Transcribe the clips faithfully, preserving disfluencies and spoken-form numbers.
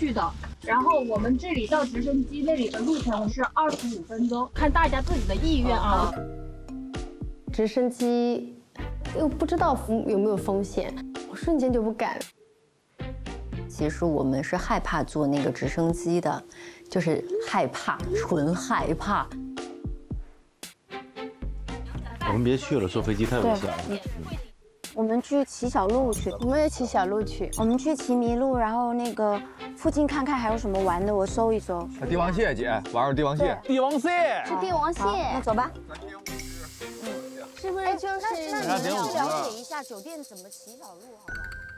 去的。然后我们这里到直升机那里的路程是二十五分钟，看大家自己的意愿啊。 直升机又不知道有没有风险，我瞬间就不敢。 其实我们是害怕坐那个直升机的，就是害怕，纯害怕。 我们别去了，坐飞机太危险了。 我们去骑小路去， 我们也骑小路去。 我们去骑麋鹿，然后那个附近看看还有什么玩的，我搜一搜。 帝王蟹，姐，玩玩帝王蟹。 帝王蟹， 去帝王蟹，那走吧。 是不是就是？ 那那你们要了解一下酒店怎么骑小路，好吧？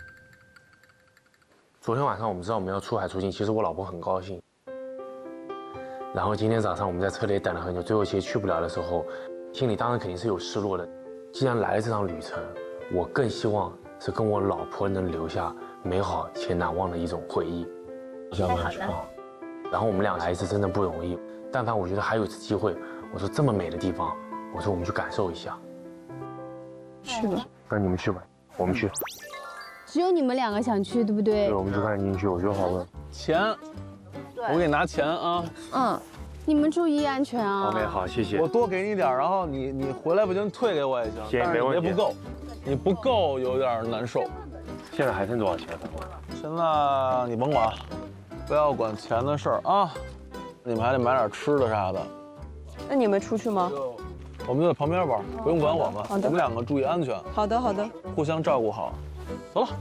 昨天晚上我们知道我们要出海出境，其实我老婆很高兴。然后今天早上我们在车里等了很久，最后其实去不了的时候，心里当然肯定是有失落的。既然来了这趟旅程，我更希望是跟我老婆能留下美好且难忘的一种回忆。 太好了。 然后我们俩来一次真的不容易，但凡我觉得还有一次机会，我说这么美的地方，我说我们去感受一下。 去吧。 那你们去吧，我们去。 只有你们两个想去，对不对？ 对，我们就赶紧进去，我觉得好问。 钱，我给你拿钱啊。 嗯，你们注意安全啊。 OK， 好，谢谢。 我多给你点，然后你你回来不行退给我也行。 行，没问题。 别不够，你不够有点难受。 现在还剩多少钱？ 现在你甭管，不要管钱的事儿啊。你们还得买点吃的啥的。 那你们出去吗？ 我们就在旁边玩，不用管我们。 好的。 我们两个注意安全。 好的，好的。 互相照顾好。走了。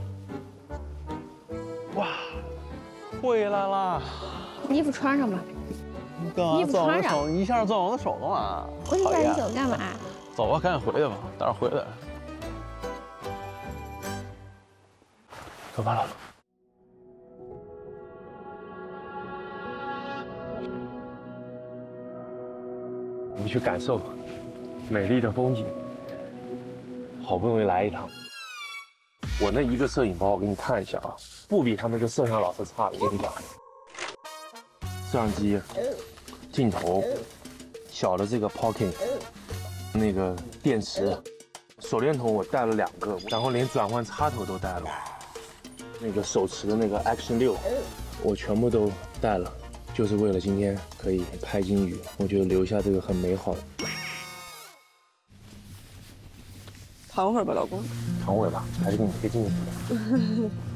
哇，回来啦！ 衣服穿上吧。 衣服穿上。一下攥我的手干嘛？ 我你攥你手干嘛？ 走吧，赶紧回去吧，待会儿回来。 走吧，老婆。我们去感受美丽的风景。好不容易来一趟，我那一个摄影包我给你看一下啊，不比他们这摄像老师差。我跟你讲，摄像机、镜头、小的这个 pocket， 那个电池、手电筒我带了两个，然后连转换插头都带了。那个手持的那个 Action 六，我全部都带了，就是为了今天可以拍鲸鱼，我觉得留下这个很美好的。 躺会儿吧，老公。 躺会儿吧，还是给你贴近一点。